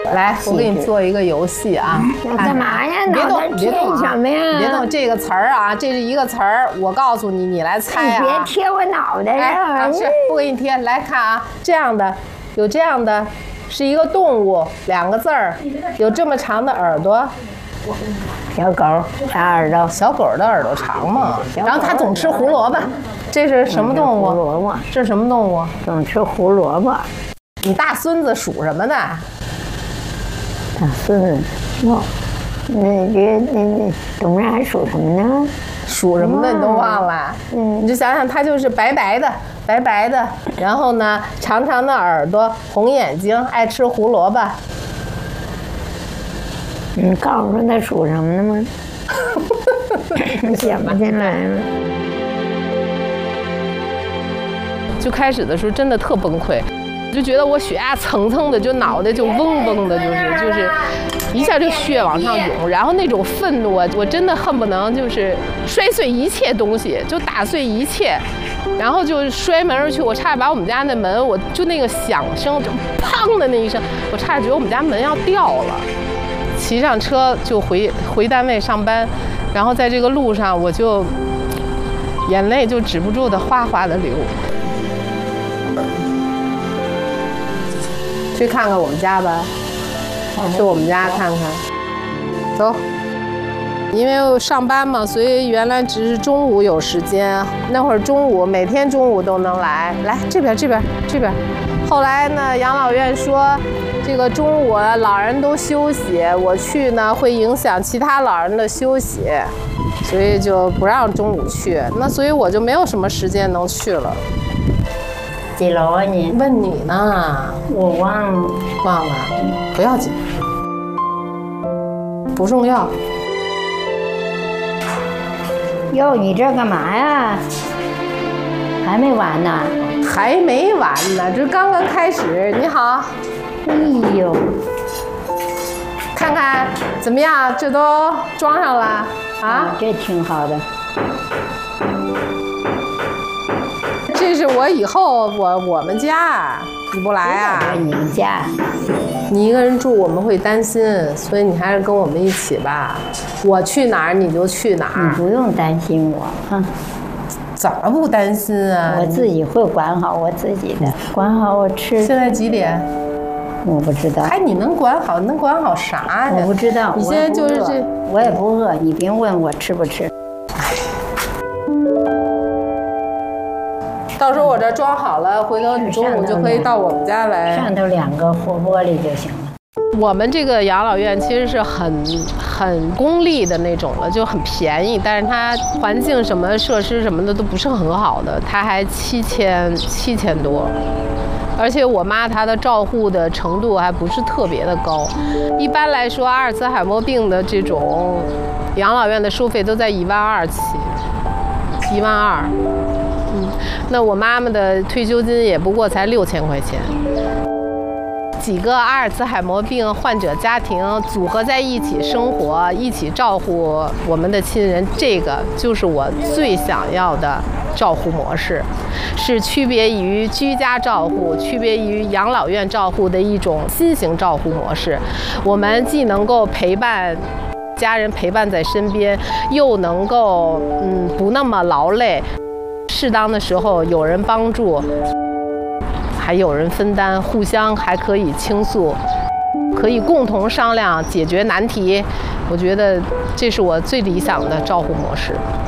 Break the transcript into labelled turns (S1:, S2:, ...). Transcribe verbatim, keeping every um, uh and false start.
S1: 来，我给你做一个游戏啊！
S2: 干嘛呀？
S1: 别动，别动
S2: 什么呀？
S1: 别动，这个词儿啊，这是一个词儿，我告诉你，你来猜啊！
S2: 别贴我脑袋上！
S1: 啊，是不给你贴。来看啊，这样的，有这样的，是一个动物，两个字儿，有这么长的耳朵。
S2: 小狗，长耳朵。
S1: 小狗的耳朵长嘛，然后它总吃胡萝卜。这是什么动物？
S2: 胡萝卜。
S1: 这是什么动物？
S2: 总吃胡萝卜。
S1: 你大孙子属什么的？
S2: 大孙子，哟，那这那那董事长还属什么呢？
S1: 属什么的你都忘了？嗯，你就想想，它就是白白的，白白的，然后呢，长长的耳朵，红眼睛，爱吃胡萝卜。
S2: 你告诉说它属什么的吗？想不起来了。
S1: 就开始的时候真的特崩溃。就觉得我血压蹭蹭的，就脑袋就嗡嗡的，就是就是一下就血往上涌，然后那种愤怒啊，我真的恨不能就是摔碎一切东西，就打碎一切，然后就摔门而去。我差点把我们家那门，我就那个响声，就砰的那一声，我差点觉得我们家门要掉了。骑上车就回回单位上班，然后在这个路上我就眼泪就止不住的哗哗的流。去看看我们家吧，去我们家看看。走，因为上班嘛，所以原来只是中午有时间。那会儿中午每天中午都能来，来这边这边这边。后来呢，养老院说这个中午老人都休息，我去呢会影响其他老人的休息，所以就不让中午去。那所以我就没有什么时间能去了。
S2: 几楼啊你？
S1: 问你呢，
S2: 我忘了，
S1: 忘了，不要紧，不重要。
S2: 哟，你这干嘛呀？还没完呢？
S1: 还没完呢，这刚刚开始。你好，
S2: 哎呦，
S1: 看看怎么样？这都装上了啊？
S2: 啊这挺好的。
S1: 这是我以后我我们家，你不来啊？
S2: 你们家，
S1: 你一个人住我们会担心，所以你还是跟我们一起吧。我去哪儿你就去哪儿，
S2: 你不用担心我啊。
S1: 怎么不担心啊？
S2: 我自己会管好我自己的，管好我吃。
S1: 现在几点？
S2: 我不知道。
S1: 哎，你能管好？能管好啥呀？
S2: 我不知道。
S1: 你现在就是这，
S2: 我也不饿，你别问我吃不吃。
S1: 到时候我这装好了，回头你中午就可以到我们家来。
S2: 上头两个活玻璃就行了。
S1: 我们这个养老院其实是很很公立的那种了，就很便宜，但是它环境什么设施什么的都不是很好的，它还七千七千多，而且我妈她的照护的程度还不是特别的高。一般来说，阿尔茨海默病的这种养老院的收费都在一万二起，一万二。嗯，那我妈妈的退休金也不过才六千块钱。几个阿尔茨海默病患者家庭组合在一起生活，一起照顾我们的亲人，这个就是我最想要的照护模式，是区别于居家照护、区别于养老院照护的一种新型照护模式。我们既能够陪伴家人，陪伴在身边，又能够嗯不那么劳累，适当的时候有人帮助，还有人分担，互相还可以倾诉，可以共同商量解决难题。我觉得这是我最理想的照护模式。